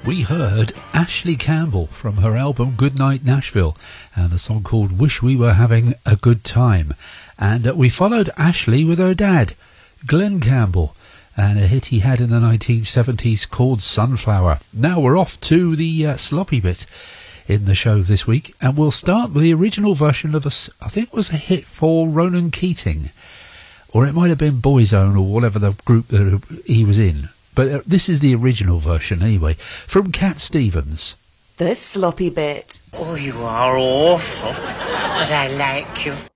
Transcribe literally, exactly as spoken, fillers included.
We heard Ashley Campbell from her album Goodnight Nashville and the song called Wish We Were Having a Good Time. And uh, we followed Ashley with her dad, Glenn Campbell, and a hit he had in the nineteen seventies called Sunflower. Now we're off to the uh, sloppy bit in the show this week, and we'll start with the original version of a, I think it was a hit for Ronan Keating, or it might have been Boyzone or whatever the group that he was in. But uh, this is the original version anyway, from Cat Stevens. The sloppy bit. Oh, you are awful, but I like you.